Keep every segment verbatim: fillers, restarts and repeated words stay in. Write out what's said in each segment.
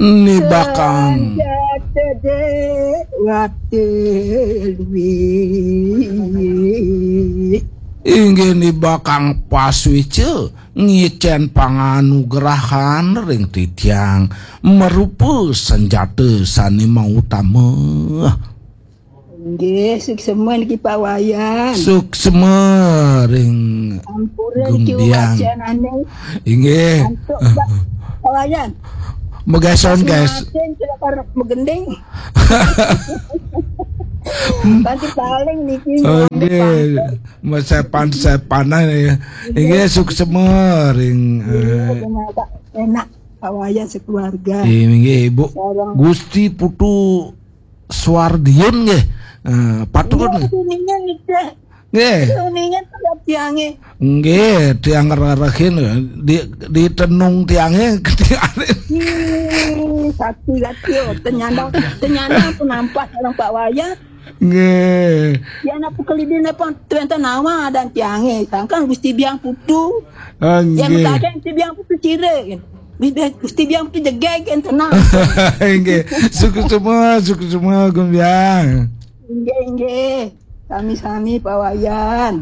Ni bakang Jatede watelwi inggih ni bakang paswice ngicen panganugerahan ring titiang merupa senjata sani mau utama. Nggih suksema niki pawayan. Suksema ring Ampura niki gumbiang. wacanane. Inggih. Antuk pawayan. Megason guys. Makin kira karep megending. Nanti paling niki. Oke, sepan-sepanan ya. Inggih suksema ring enak pawayan sekeluarga. inggih Ibu Gusti Putu Suwardiun nggih. Uh, patun Kuningan niki. nggih. Kuningan tetap tiange. Nggih, tiang ngerahin di di tenung tiangnya ketiare. Satu lagi, ternyandang ternyandang tu nampak orang Pak Wayan. Nggih. Ya nak kelidin apa ternyata nama dan tiange. Sangkan Gusti Biang Putu. Nggih. Yang mutakan Gusti Biang Putu cire kan. Gusti Biang Putu jegeg kan tenang. Nggih. Suku semua, suku semua gumbiang. Nggih nggih. Sami-sami Pak Wayan.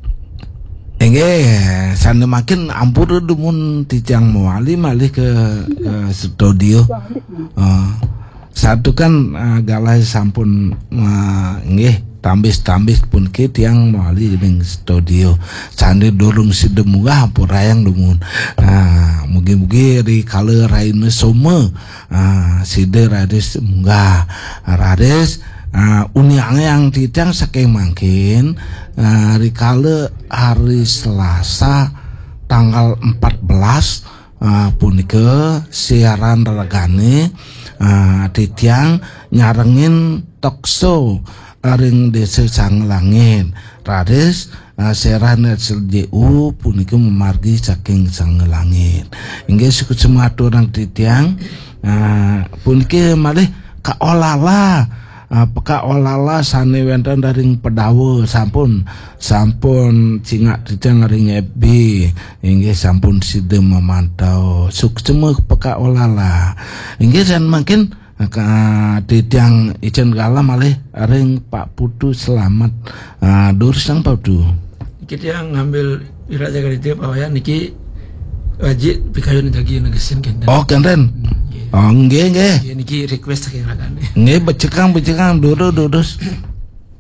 Nggih, sana makin ampun dumun tijang mawali malih ke, ke studio. Uh, satu kan uh, galai sampun uh, nggih tambis-tambis pun kit yang mawali ning studio. Sandi dorong si demugah purayang dumun. Uh, mugi-mugi di kala raine soma uh, side rades munggah. Rades Uh, uniang yang titang saking mangkin uh, rikala hari Selasa tanggal empat belas uh, punika siaran regane uh, titiang nyarengin talkshow ring desa Sanglangin rades uh, siaran S L J U punika memargi saking Sanglangin inggih suku semua orang titiang uh, punika malih kaolala apakah olala sane wenten dari pedawe sampun sampun cingak titang ring F B inggih sampun side memantau suksema peka olala inggih san makin titiang ijen kala malih ring Pak Putu selamat uh, dur sang Putu kita yang ngambil iraja kali dia pawayan niki wajib pikayon lagi negesin kan oh keren oh nggih nggih niki request saking ragane nggih becekang becekang durus durus